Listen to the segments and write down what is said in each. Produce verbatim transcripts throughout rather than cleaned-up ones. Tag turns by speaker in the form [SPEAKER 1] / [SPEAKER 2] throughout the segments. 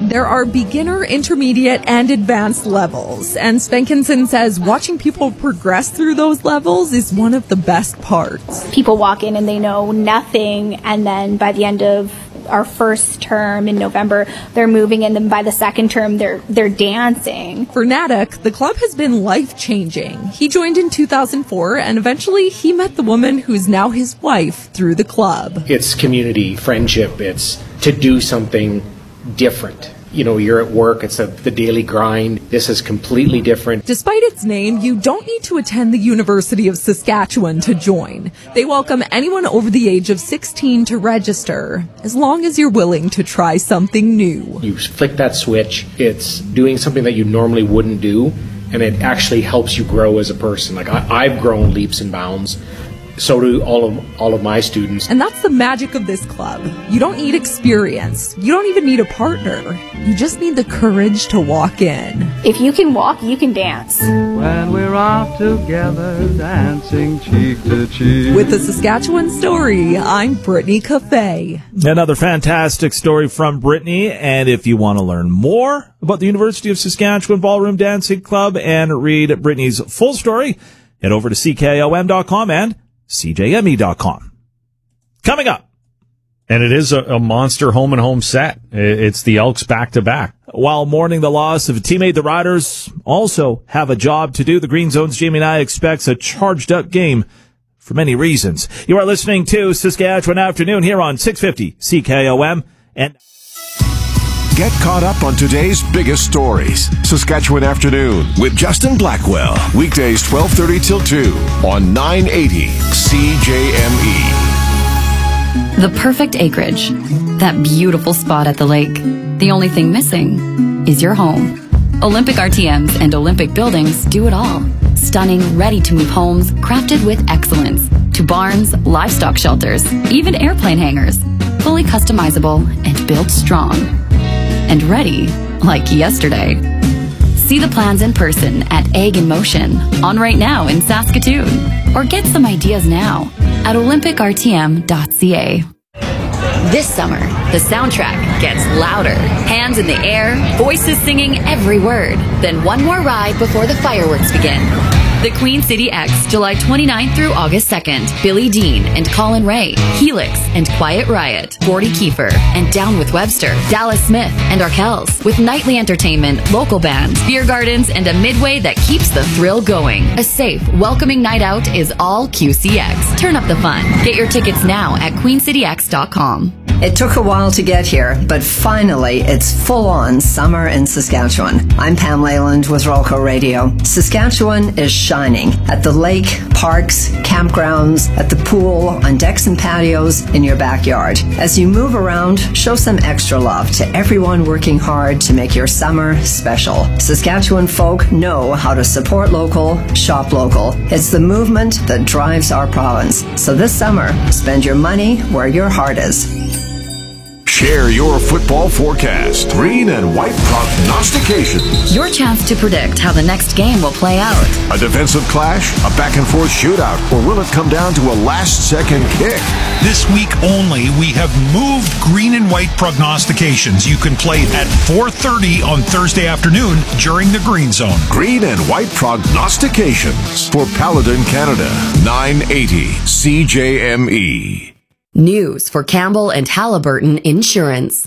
[SPEAKER 1] There are beginner, intermediate, and advanced levels, and Spenkinson says watching people progress through those levels is one of the best parts.
[SPEAKER 2] People walk in and they know nothing, and then by the end of our first term in November, they're moving, and then by the second term, they're they're dancing.
[SPEAKER 1] For Nadek, the club has been life-changing. He joined in two thousand four, and eventually he met the woman who's now his wife through the club.
[SPEAKER 3] It's community, friendship, it's to do something different. You know, you're at work, it's a, the daily grind. This is completely different.
[SPEAKER 1] Despite its name, you don't need to attend the University of Saskatchewan to join. They welcome anyone over the age of sixteen to register, as long as you're willing to try something new.
[SPEAKER 3] You flick that switch, it's doing something that you normally wouldn't do, and it actually helps you grow as a person. Like, I, I've grown leaps and bounds. So do all of all of my students.
[SPEAKER 1] And that's the magic of this club. You don't need experience. You don't even need a partner. You just need the courage to walk in.
[SPEAKER 2] If you can walk, you can dance.
[SPEAKER 4] When we're off together, dancing cheek to cheek.
[SPEAKER 1] With the Saskatchewan Story, I'm Brittany Cafe.
[SPEAKER 5] Another fantastic story from Brittany. And if you want to learn more about the University of Saskatchewan Ballroom Dancing Club and read Brittany's full story, head over to C K O M dot com and C J M E dot com. Coming up.
[SPEAKER 6] And it is a, a monster home and home set. It's the Elks back-to-back.
[SPEAKER 5] While mourning the loss of a teammate, the Riders also have a job to do. The Green Zone's Jamie Nye expects a charged-up game for many reasons. You are listening to Saskatchewan Afternoon here on six fifty C K O M. And
[SPEAKER 7] get caught up on today's biggest stories. Saskatchewan Afternoon with Justin Blackwell. Weekdays twelve thirty till two on nine eighty C J M E.
[SPEAKER 8] The perfect acreage. That beautiful spot at the lake. The only thing missing is your home. Olympic R T Ms and Olympic buildings do it all. Stunning, ready-to-move homes crafted with excellence. To barns, livestock shelters, even airplane hangars. Fully customizable and built strong. And ready like yesterday. See the plans in person at Egg in Motion, on right now in Saskatoon. Or get some ideas now at olympic r t m dot c a. This summer, the soundtrack gets louder. Hands in the air, voices singing every word. Then one more ride before the fireworks begin. The Queen City X, July twenty-ninth through August second. Billy Dean and Colin Ray, Helix and Quiet Riot, Gordy Kiefer and Down with Webster, Dallas Smith and Arkells, with nightly entertainment, local bands, beer gardens, and a midway that keeps the thrill going. A safe, welcoming night out is all Q C X. Turn up the fun. Get your tickets now at queen city x dot com.
[SPEAKER 9] It took a while to get here, but finally it's full-on summer in Saskatchewan. I'm Pam Leyland with Rolco Radio. Saskatchewan is shining at the lake, parks, campgrounds, at the pool, on decks and patios, in your backyard. As you move around, show some extra love to everyone working hard to make your summer special. Saskatchewan folk know how to support local, shop local. It's the movement that drives our province. So this summer, spend your money where your heart is.
[SPEAKER 7] Share your football forecast. Green and white prognostications.
[SPEAKER 8] Your chance to predict how the next game will play out.
[SPEAKER 7] A defensive clash, a back-and-forth shootout, or will it come down to a last-second kick?
[SPEAKER 10] This week only, we have moved Green and White prognostications. You can play at four thirty on Thursday afternoon during the Green Zone.
[SPEAKER 7] Green and White prognostications for Paladin, Canada. nine eighty C J M E.
[SPEAKER 8] News for Campbell and Halliburton Insurance.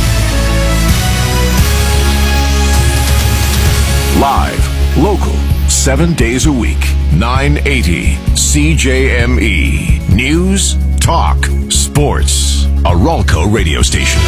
[SPEAKER 7] Live, local, seven days a week. nine eighty C J M E. News, talk, sports. A Rolco radio station.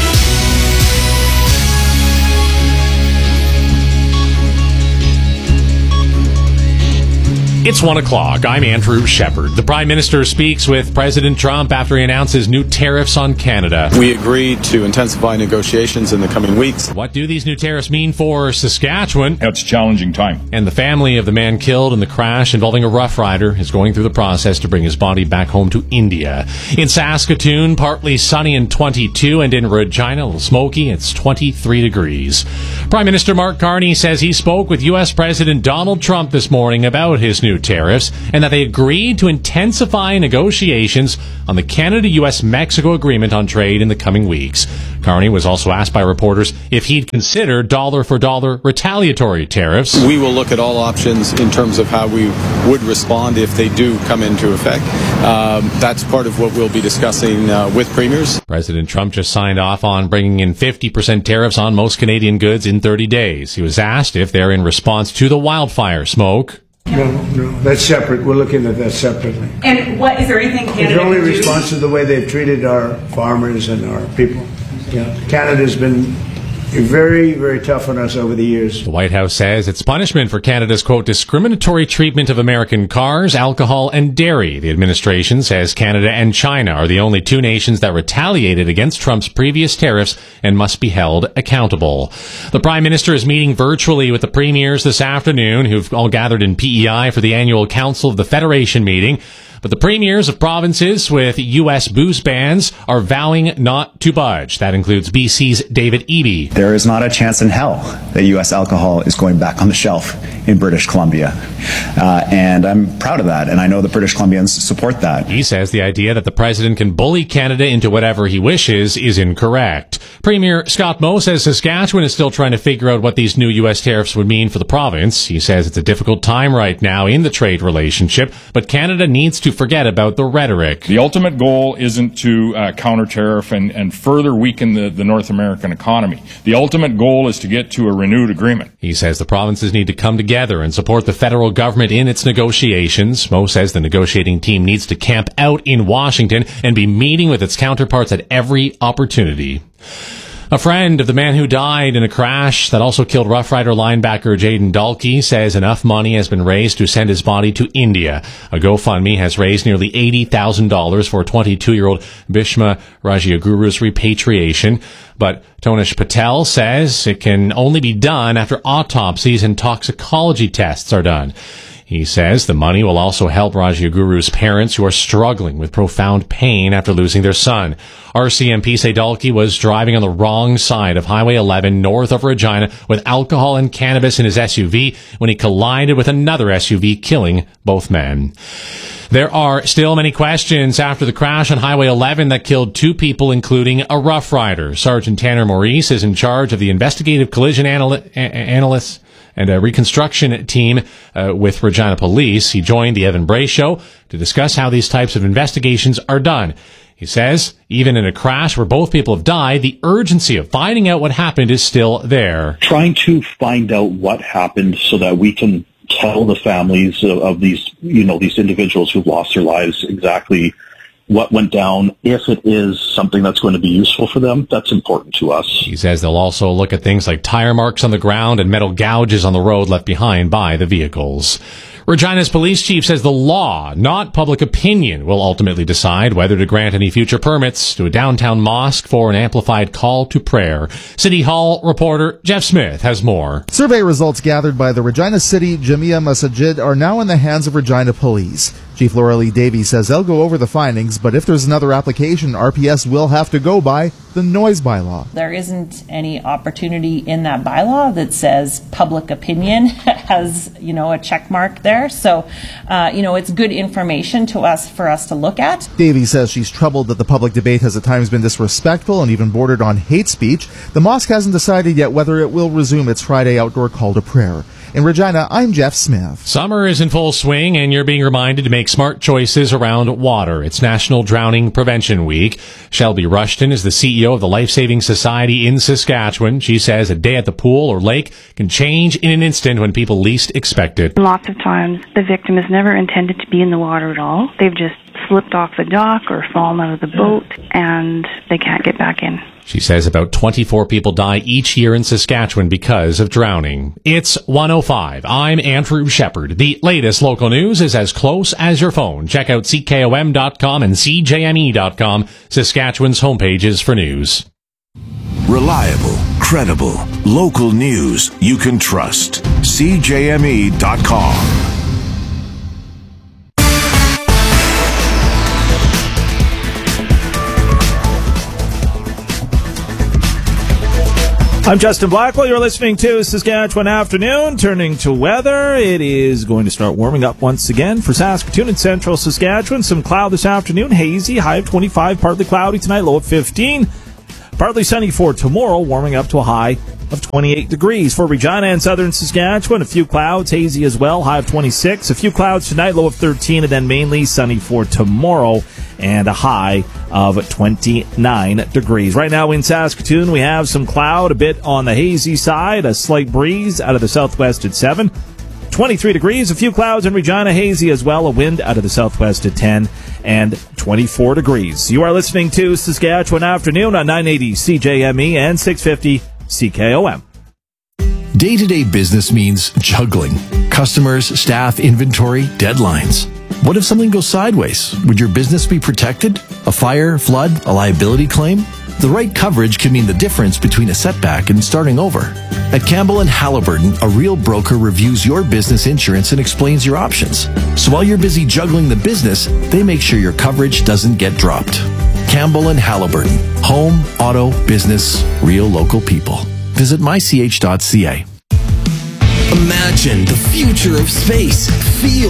[SPEAKER 11] It's one o'clock. I'm Andrew Shepard. The Prime Minister speaks with President Trump after he announces new tariffs on Canada.
[SPEAKER 12] We agreed to intensify negotiations in the coming weeks.
[SPEAKER 11] What do these new tariffs mean for Saskatchewan?
[SPEAKER 13] It's a challenging time.
[SPEAKER 11] And the family of the man killed in the crash involving a Rough Rider is going through the process to bring his body back home to India. In Saskatoon, partly sunny and twenty-two, and in Regina, a little smoky, it's twenty-three degrees. Prime Minister Mark Carney says he spoke with U S President Donald Trump this morning about his new new tariffs and that they agreed to intensify negotiations on the Canada-U S Mexico agreement on trade in the coming weeks. Carney was also asked by reporters if he'd consider dollar-for-dollar retaliatory tariffs.
[SPEAKER 12] We will look at all options in terms of how we would respond if they do come into effect. Um, that's part of what we'll be discussing uh, with premiers.
[SPEAKER 11] President Trump just signed off on bringing in fifty percent tariffs on most Canadian goods in thirty days. He was asked if they're in response to the wildfire smoke.
[SPEAKER 13] No, no, that's separate. We're looking at that separately.
[SPEAKER 14] And what is there anything Canada
[SPEAKER 13] It's only
[SPEAKER 14] can do?
[SPEAKER 13] response to the way they've treated our farmers and our people. Yeah, Canada's been very, very tough on us over the years.
[SPEAKER 11] The White House says it's punishment for Canada's, quote, discriminatory treatment of American cars, alcohol, and dairy. The administration says Canada and China are the only two nations that retaliated against Trump's previous tariffs and must be held accountable. The Prime Minister is meeting virtually with the premiers this afternoon, who've all gathered in P E I for the annual Council of the Federation meeting. But the premiers of provinces with U S booze bans are vowing not to budge. That includes B C's David Eby.
[SPEAKER 15] There is not a chance in hell that U S alcohol is going back on the shelf in British Columbia. Uh, and I'm proud of that, and I know the British Columbians support that.
[SPEAKER 11] He says the idea that the president can bully Canada into whatever he wishes is incorrect. Premier Scott Moe says Saskatchewan is still trying to figure out what these new U S tariffs would mean for the province. He says it's a difficult time right now in the trade relationship, but Canada needs to forget about the rhetoric.
[SPEAKER 16] The ultimate goal isn't to uh, counter tariff and, and further weaken the, the North American economy. The ultimate goal is to get to a renewed agreement.
[SPEAKER 11] He says the provinces need to come together and support the federal government in its negotiations. Moe says the negotiating team needs to camp out in Washington and be meeting with its counterparts at every opportunity. A friend of the man who died in a crash that also killed Rough Rider linebacker Jaden Dalkey says enough money has been raised to send his body to India. A GoFundMe has raised nearly eighty thousand dollars for twenty-two-year-old Bhishma Rajaguru's repatriation. But Tonish Patel says it can only be done after autopsies and toxicology tests are done. He says the money will also help Rajaguru's parents who are struggling with profound pain after losing their son. R C M P say Dalkey was driving on the wrong side of Highway eleven north of Regina with alcohol and cannabis in his S U V when he collided with another S U V, killing both men. There are still many questions after the crash on Highway eleven that killed two people, including a Rough Rider. Sergeant Tanner Maurice is in charge of the investigative collision anal- a- analysts and a reconstruction team uh, with Regina Police. He joined the Evan Bray Show to discuss how these types of investigations are done. He says, even in a crash where both people have died, the urgency of finding out what happened is still there.
[SPEAKER 17] Trying to find out what happened so that we can tell the families of, of these, you know, these individuals who've lost their lives exactly what went down. If it is something that's going to be useful for them, that's important to us.
[SPEAKER 11] He says they'll also look at things like tire marks on the ground and metal gouges on the road left behind by the vehicles. Regina's police chief says the law, not public opinion, will ultimately decide whether to grant any future permits to a downtown mosque for an amplified call to prayer. City Hall reporter Jeff Smith has more.
[SPEAKER 18] Survey results gathered by the Regina City Jamia Masajid are now in the hands of Regina Police. Chief Laura Lee Davey says they'll go over the findings, but if there's another application, R P S will have to go by the noise bylaw.
[SPEAKER 19] There isn't any opportunity in that bylaw that says public opinion has, you know, a check mark there. So, uh, you know, it's good information to us for us to look at.
[SPEAKER 18] Davey says she's troubled that the public debate has at times been disrespectful and even bordered on hate speech. The mosque hasn't decided yet whether it will resume its Friday outdoor call to prayer. In Regina, I'm Jeff Smith.
[SPEAKER 11] Summer is in full swing, and you're being reminded to make smart choices around water. It's National Drowning Prevention Week. Shelby Rushton is the C E O of the Life Saving Society in Saskatchewan. She says a day at the pool or lake can change in an instant when people least expect it.
[SPEAKER 20] Lots of times, the victim is never intended to be in the water at all. They've just slipped off the dock or fallen out of the boat, and they can't get back in.
[SPEAKER 11] She says about twenty-four people die each year in Saskatchewan because of drowning. It's one oh five. I'm Andrew Shepard. The latest local news is as close as your phone. Check out C K O M dot com and C J M E dot com, Saskatchewan's homepages for news.
[SPEAKER 7] Reliable, credible, local news you can trust. C J M E dot com.
[SPEAKER 5] I'm Justin Blackwell. You're listening to Saskatchewan Afternoon. Turning to weather, it is going to start warming up once again for Saskatoon and central Saskatchewan. Some cloud this afternoon, hazy, high of twenty-five, partly cloudy tonight, low of fifteen. Partly sunny for tomorrow, warming up to a high of twenty-eight degrees. For Regina and southern Saskatchewan, a few clouds, hazy as well, high of twenty-six. A few clouds tonight, low of thirteen, and then mainly sunny for tomorrow, and a high of twenty-nine degrees. Right now in Saskatoon, we have some cloud, a bit on the hazy side, a slight breeze out of the southwest at seven. twenty-three degrees, a few clouds in Regina, hazy as well, a wind out of the southwest at ten, and twenty-four degrees. You are listening to Saskatchewan Afternoon on nine eighty C J M E and six fifty C K O M.
[SPEAKER 21] Day-to-day business means juggling. Customers, staff, inventory, deadlines. What if something goes sideways? Would your business be protected? A fire, flood, a liability claim? The right coverage can mean the difference between a setback and starting over. At Campbell and Halliburton, a real broker reviews your business insurance and explains your options. So while you're busy juggling the business, they make sure your coverage doesn't get dropped. Campbell and Halliburton. Home, auto, business, real local people. Visit my c h dot c a.
[SPEAKER 22] Imagine the future of space. Feel